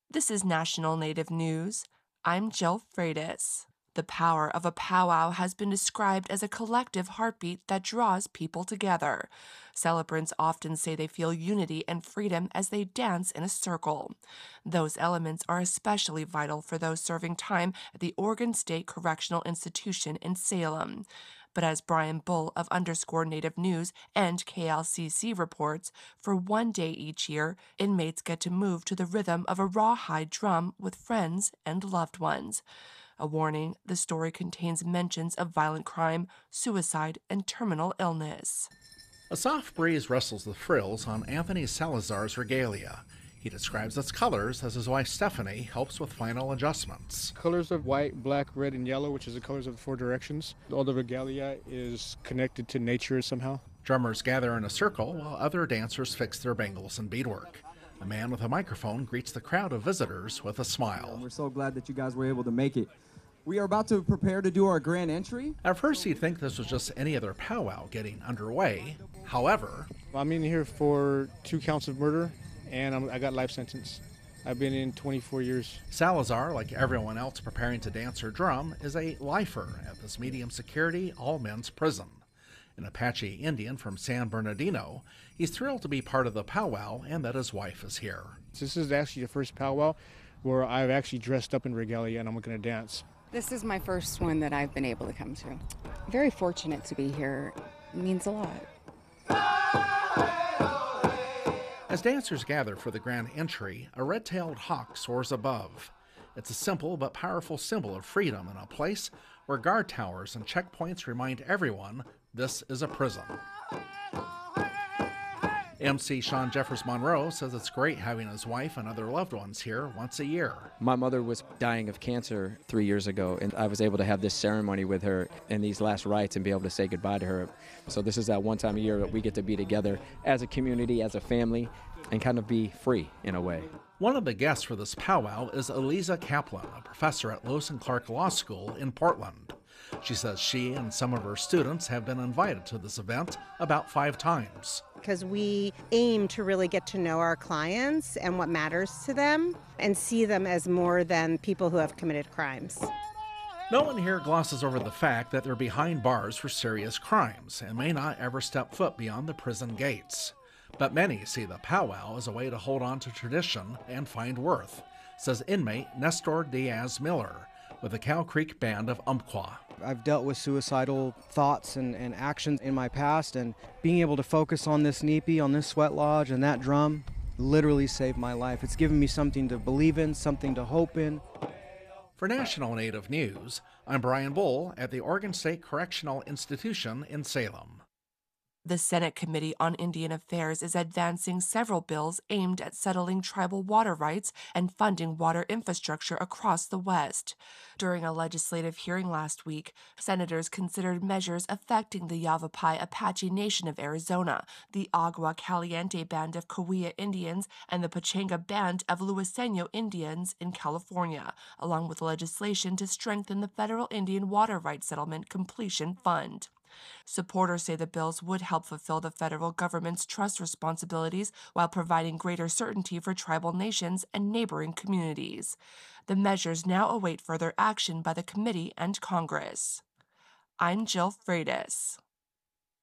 This is National Native News. I'm Jill Freitas. The power of a powwow has been described as a collective heartbeat that draws people together. Celebrants often say they feel unity and freedom as they dance in a circle. Those elements are especially vital for those serving time at the Oregon State Correctional Institution in Salem. But as Brian Bull of _Native News and KLCC reports, for one day each year, inmates get to move to the rhythm of a rawhide drum with friends and loved ones. A warning: the story contains mentions of violent crime, suicide, and terminal illness. A soft breeze rustles the frills on Anthony Salazar's regalia. He describes its colors as his wife Stephanie helps with final adjustments. Colors of white, black, red, and yellow, which is the colors of the four directions. All the regalia is connected to nature somehow. Drummers gather in a circle while other dancers fix their bangles and beadwork. A man with a microphone greets the crowd of visitors with a smile. We're so glad that you guys were able to make it. We are about to prepare to do our grand entry. At first, you'd think this was just any other powwow getting underway. However, I'm in here for 2 counts of murder, and I got life sentence. I've been in 24 years. Salazar, like everyone else preparing to dance or drum, is a lifer at this medium security all-men's prison. An Apache Indian from San Bernardino, he's thrilled to be part of the powwow and that his wife is here. This is actually the first powwow where I've actually dressed up in regalia and I'm going to dance. This is my first one that I've been able to come to. Very fortunate to be here. It means a lot. As dancers gather for the grand entry, a red-tailed hawk soars above. It's a simple but powerful symbol of freedom in a place where guard towers and checkpoints remind everyone this is a prison. MC Sean Jeffers Monroe says it's great having his wife and other loved ones here once a year. My mother was dying of cancer 3 years ago, and I was able to have this ceremony with her in these last rites and be able to say goodbye to her. So this is that one time a year that we get to be together as a community, as a family, and kind of be free in a way. One of the guests for this powwow is Eliza Kaplan, a professor at Lewis and Clark Law School in Portland. She says she and some of her students have been invited to this event about 5 times. Because we aim to really get to know our clients and what matters to them and see them as more than people who have committed crimes. No one here glosses over the fact that they're behind bars for serious crimes and may not ever step foot beyond the prison gates. But many see the powwow as a way to hold on to tradition and find worth, says inmate Nestor Diaz Miller with the Cow Creek Band of Umpqua. I've dealt with suicidal thoughts and actions in my past, and being able to focus on this nipi, on this sweat lodge, and that drum literally saved my life. It's given me something to believe in, something to hope in. For National Native News, I'm Brian Bull at the Oregon State Correctional Institution in Salem. The Senate Committee on Indian Affairs is advancing several bills aimed at settling tribal water rights and funding water infrastructure across the West. During a legislative hearing last week, senators considered measures affecting the Yavapai Apache Nation of Arizona, the Agua Caliente Band of Cahuilla Indians, and the Pechanga Band of Luiseno Indians in California, along with legislation to strengthen the Federal Indian Water Rights Settlement Completion Fund. Supporters say the bills would help fulfill the federal government's trust responsibilities while providing greater certainty for tribal nations and neighboring communities. The measures now await further action by the committee and Congress. I'm Jill Freitas.